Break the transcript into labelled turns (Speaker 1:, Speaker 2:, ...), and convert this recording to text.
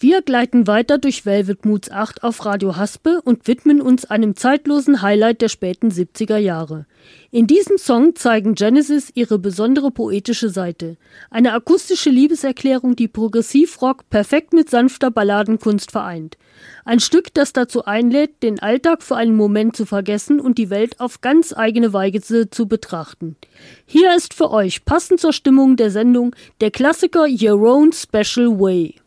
Speaker 1: Wir gleiten weiter durch Velvet Moods 8 auf Radio Haspe und widmen uns einem zeitlosen Highlight der späten 70er Jahre. In diesem Song zeigen Genesis ihre besondere poetische Seite. Eine akustische Liebeserklärung, die Progressivrock perfekt mit sanfter Balladenkunst vereint. Ein Stück, das dazu einlädt, den Alltag für einen Moment zu vergessen und die Welt auf ganz eigene Weise zu betrachten. Hier ist für euch, passend zur Stimmung der Sendung, der Klassiker Your Own Special Way.